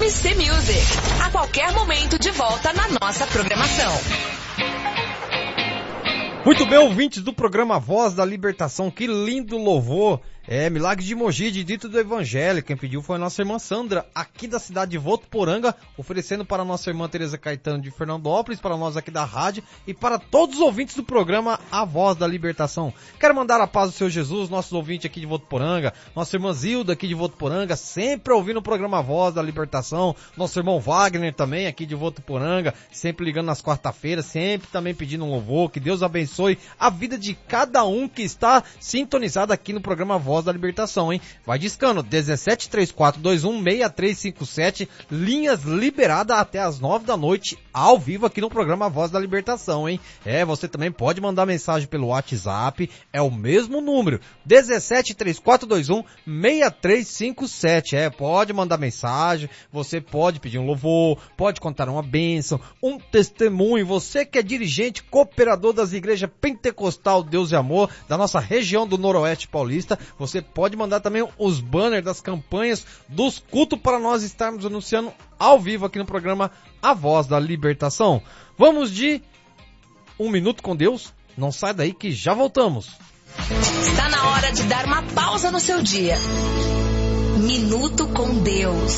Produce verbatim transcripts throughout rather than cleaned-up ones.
M C Music. A qualquer momento de volta na nossa programação. Muito bem, ouvintes do programa Voz da Libertação, que lindo louvor. É, Milagres de Mogi, de Dito do Evangelho. Quem pediu foi a nossa irmã Sandra, aqui da cidade de Votuporanga, oferecendo para a nossa irmã Tereza Caetano de Fernandópolis, para nós aqui da rádio e para todos os ouvintes do programa A Voz da Libertação. Quero mandar a paz do Senhor Jesus, nossos ouvintes aqui de Votuporanga, nossa irmã Zilda aqui de Votuporanga, sempre ouvindo o programa Voz da Libertação, nosso irmão Wagner também aqui de Votuporanga, sempre ligando nas quarta-feiras, sempre também pedindo um louvor, que Deus abençoe a vida de cada um que está sintonizado aqui no programa Voz da Libertação, hein? Vai discando, dezessete três quatro dois um seis três cinco sete, linhas liberadas até as nove da noite, ao vivo aqui no programa Voz da Libertação, hein? É, você também pode mandar mensagem pelo WhatsApp, é o mesmo número, dezessete três quatro dois um seis três cinco sete, é, pode mandar mensagem, você pode pedir um louvor, pode contar uma bênção, um testemunho, você que é dirigente, cooperador das igrejas Pentecostal Deus e Amor, da nossa região do Noroeste Paulista, você pode mandar também os banners das campanhas dos cultos para nós estarmos anunciando ao vivo aqui no programa A Voz da Libertação. Vamos de Um Minuto com Deus, não sai daí que já voltamos. Está na hora de dar uma pausa no seu dia. Minuto com Deus.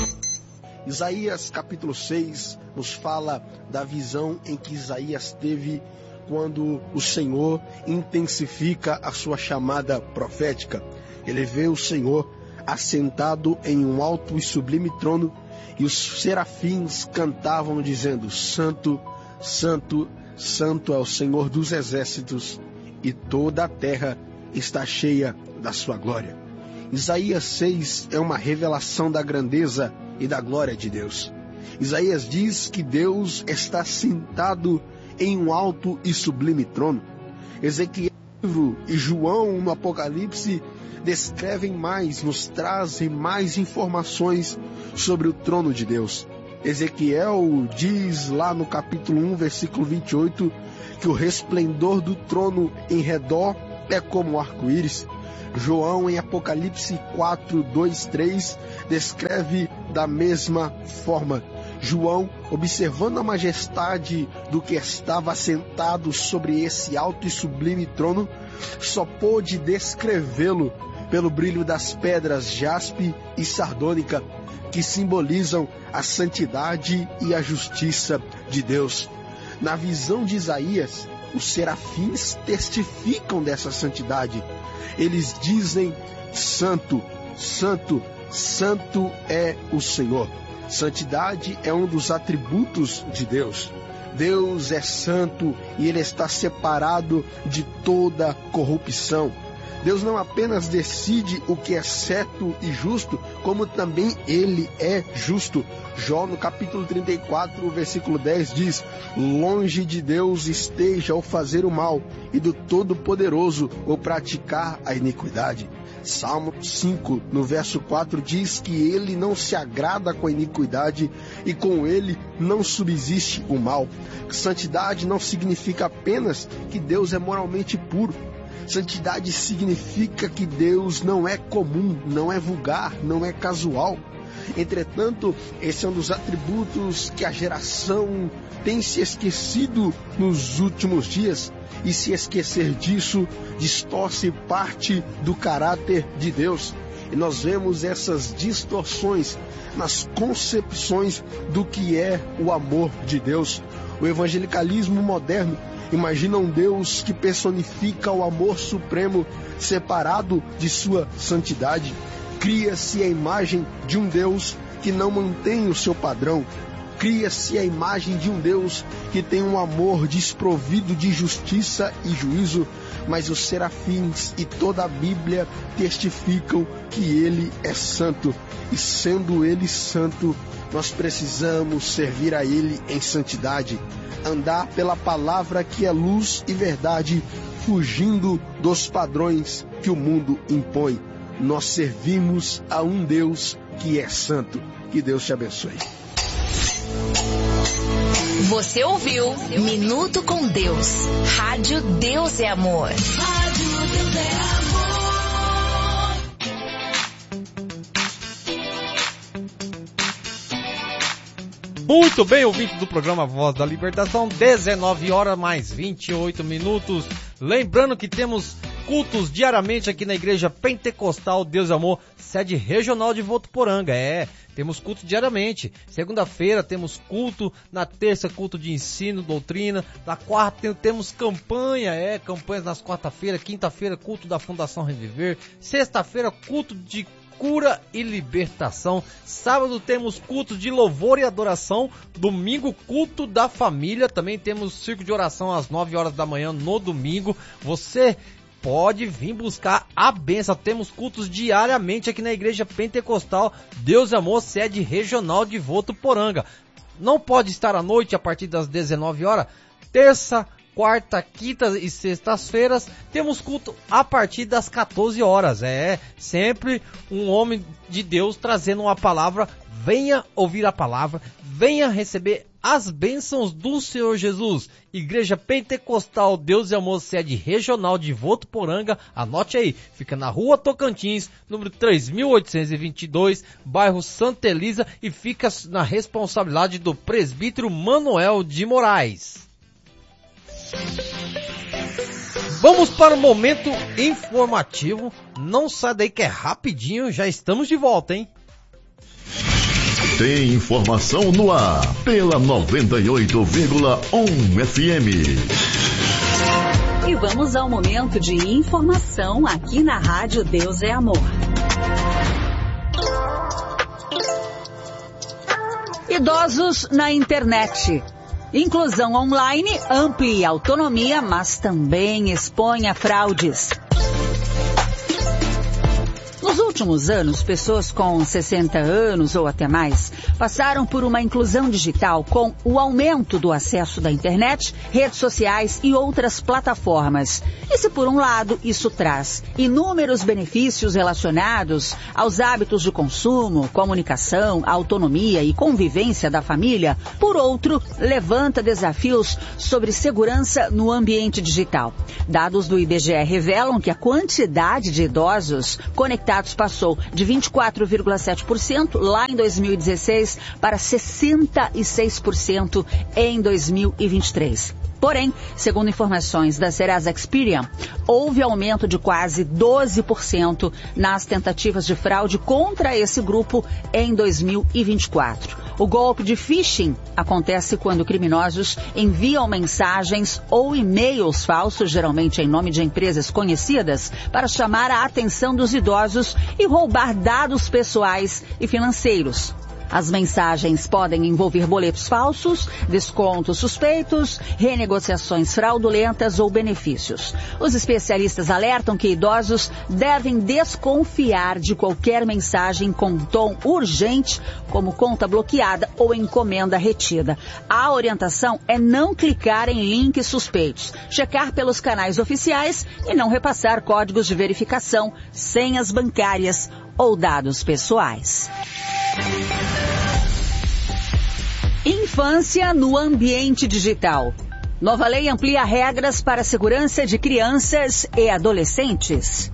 Isaías capítulo seis nos fala da visão em que Isaías teve quando o Senhor intensifica a sua chamada profética. Ele vê o Senhor assentado em um alto e sublime trono, e os serafins cantavam dizendo: Santo, Santo, Santo é o Senhor dos exércitos, e toda a terra está cheia da sua glória. Isaías seis é uma revelação da grandeza e da glória de Deus. Isaías diz que Deus está sentado em um alto e sublime trono. Ezequiel e João no Apocalipse descrevem mais, nos trazem mais informações sobre o trono de Deus. Ezequiel diz lá no capítulo um, versículo vinte e oito, que o resplendor do trono em redor é como um arco-íris. João, em Apocalipse quatro, dois, três, descreve da mesma forma. João, observando a majestade do que estava sentado sobre esse alto e sublime trono, só pôde descrevê-lo pelo brilho das pedras jaspe e sardônica, que simbolizam a santidade e a justiça de Deus. Na visão de Isaías, os serafins testificam dessa santidade. Eles dizem: Santo, Santo, Santo é o Senhor. Santidade é um dos atributos de Deus. Deus é santo e Ele está separado de toda corrupção. Deus não apenas decide o que é certo e justo, como também Ele é justo. Jó, no capítulo trinta e quatro, versículo dez, diz: longe de Deus esteja o fazer o mal, e do Todo-Poderoso o praticar a iniquidade. Salmo cinco, no verso quatro, diz que Ele não se agrada com a iniquidade e com Ele não subsiste o mal. Santidade não significa apenas que Deus é moralmente puro. Santidade significa que Deus não é comum, não é vulgar, não é casual. Entretanto, esse é um dos atributos que a geração tem se esquecido nos últimos dias. E se esquecer disso, distorce parte do caráter de Deus. E nós vemos essas distorções nas concepções do que é o amor de Deus. O evangelicalismo moderno imagina um Deus que personifica o amor supremo, separado de sua santidade. Cria-se a imagem de um Deus que não mantém o seu padrão. Cria-se a imagem de um Deus que tem um amor desprovido de justiça e juízo, mas os serafins e toda a Bíblia testificam que Ele é santo, e sendo Ele santo, nós precisamos servir a Ele em santidade, andar pela palavra que é luz e verdade, fugindo dos padrões que o mundo impõe. Nós servimos a um Deus que é santo. Que Deus te abençoe. Você ouviu Minuto com Deus. Rádio Deus é Amor. Rádio Deus é Amor. Muito bem, ouvinte do programa Voz da Libertação, dezenove horas mais vinte e oito minutos. Lembrando que temos cultos diariamente aqui na Igreja Pentecostal Deus e Amor, sede regional de Votuporanga. É, temos culto diariamente. Segunda-feira temos culto, na terça culto de ensino, doutrina, na quarta temos campanha, é, campanhas nas quarta-feira, quinta-feira culto da Fundação Reviver, sexta-feira culto de cura e libertação, sábado temos culto de louvor e adoração, domingo culto da família, também temos circo de oração às nove horas da manhã no domingo. Você pode vir buscar a bênção. Temos cultos diariamente aqui na Igreja Pentecostal Deus e Amor, sede regional de Votuporanga. Não pode estar à noite a partir das dezenove horas, terça, quarta, quinta e sextas-feiras temos culto a partir das quatorze horas. É sempre um homem de Deus trazendo uma palavra. Venha ouvir a palavra, venha receber as bênçãos do Senhor Jesus. Igreja Pentecostal Deus e Amor, sede regional de Votuporanga. Anote aí, fica na Rua Tocantins, número três mil oitocentos e vinte e dois, bairro Santa Elisa, e fica na responsabilidade do presbítero Manuel de Moraes. Vamos para o momento informativo. Não sai daí que é rapidinho, já estamos de volta, hein? Tem informação no ar pela noventa e oito vírgula um F M. E vamos ao momento de informação aqui na Rádio Deus é Amor. Idosos na internet. Inclusão online amplia autonomia, mas também expõe a fraudes. Nos últimos anos, pessoas com sessenta anos ou até mais passaram por uma inclusão digital com o aumento do acesso da internet, redes sociais e outras plataformas. E se por um lado isso traz inúmeros benefícios relacionados aos hábitos de consumo, comunicação, autonomia e convivência da família, por outro, levanta desafios sobre segurança no ambiente digital. Dados do I B G E revelam que a quantidade de idosos conectados passou de vinte e quatro vírgula sete por cento lá em dois mil e dezesseis para sessenta e seis por cento em dois mil e vinte e três. Porém, segundo informações da Serasa Experian, houve aumento de quase doze por cento nas tentativas de fraude contra esse grupo em dois mil e vinte e quatro. O golpe de phishing acontece quando criminosos enviam mensagens ou e-mails falsos, geralmente em nome de empresas conhecidas, para chamar a atenção dos idosos e roubar dados pessoais e financeiros. As mensagens podem envolver boletos falsos, descontos suspeitos, renegociações fraudulentas ou benefícios. Os especialistas alertam que idosos devem desconfiar de qualquer mensagem com tom urgente, como conta bloqueada ou encomenda retida. A orientação é não clicar em links suspeitos, checar pelos canais oficiais e não repassar códigos de verificação, senhas bancárias ou dados pessoais. Infância no ambiente digital. Nova lei amplia regras para a segurança de crianças e adolescentes.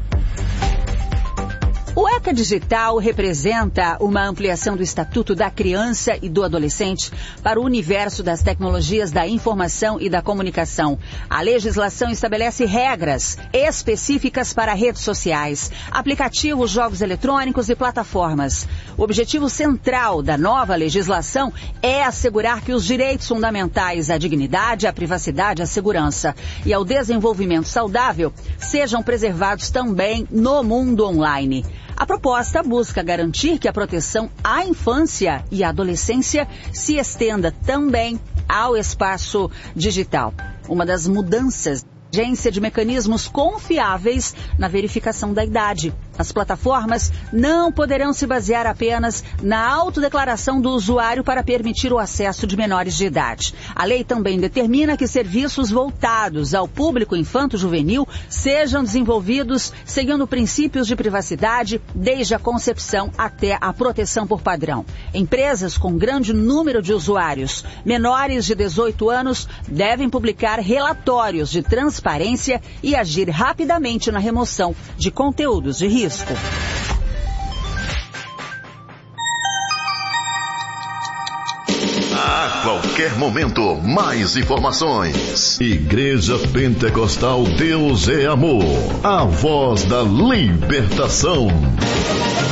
O ECA Digital representa uma ampliação do Estatuto da Criança e do Adolescente para o universo das tecnologias da informação e da comunicação. A legislação estabelece regras específicas para redes sociais, aplicativos, jogos eletrônicos e plataformas. O objetivo central da nova legislação é assegurar que os direitos fundamentais à dignidade, à privacidade, à segurança e ao desenvolvimento saudável sejam preservados também no mundo online. A proposta busca garantir que a proteção à infância e à adolescência se estenda também ao espaço digital. Uma das mudanças é a exigência de mecanismos confiáveis na verificação da idade. As plataformas não poderão se basear apenas na autodeclaração do usuário para permitir o acesso de menores de idade. A lei também determina que serviços voltados ao público infanto-juvenil sejam desenvolvidos seguindo princípios de privacidade, desde a concepção até a proteção por padrão. Empresas com grande número de usuários menores de dezoito anos devem publicar relatórios de transparência e agir rapidamente na remoção de conteúdos de risco. A qualquer momento, mais informações. Igreja Pentecostal Deus é Amor. A voz da libertação.